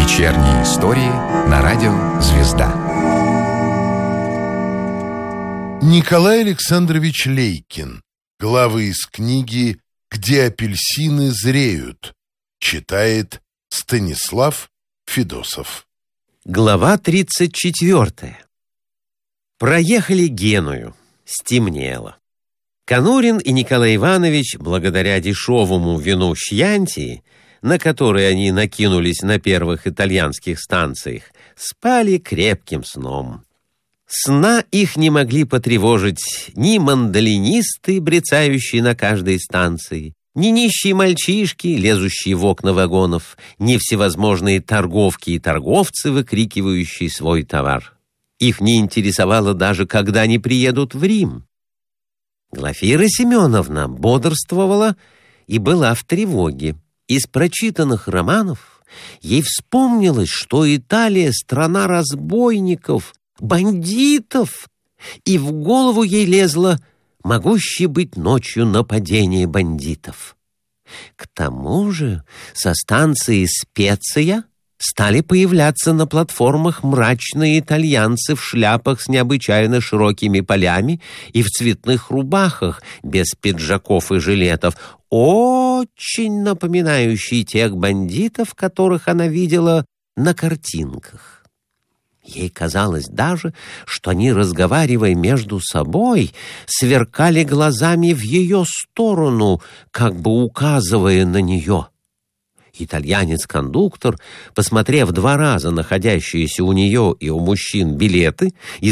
Вечерние истории на радио «Звезда». Николай Александрович Лейкин. Главы из книги «Где апельсины зреют». Читает Станислав Федосов. Глава 34. Проехали Геную. Стемнело. Конурин и Николай Иванович, благодаря дешевому вину Чьянти, на который они накинулись на первых итальянских станциях, спали крепким сном. Сна их не могли потревожить ни мандолинисты, брецающие на каждой станции, ни нищие мальчишки, лезущие в окна вагонов, ни всевозможные торговки и торговцы, выкрикивающие свой товар. Их не интересовало даже, когда они приедут в Рим. Глафира Семеновна бодрствовала и была в тревоге. Из прочитанных романов ей вспомнилось, что Италия — страна разбойников, бандитов, и в голову ей лезло могущее быть ночью нападение бандитов. К тому же со станции Специя стали появляться на платформах мрачные итальянцы в шляпах с необычайно широкими полями и в цветных рубахах, без пиджаков и жилетов, очень напоминающие тех бандитов, которых она видела на картинках. Ей казалось даже, что они, разговаривая между собой, сверкали глазами в ее сторону, как бы указывая на нее. Итальянец-кондуктор, посмотрев 2 раза находящиеся у нее и у мужчин билеты и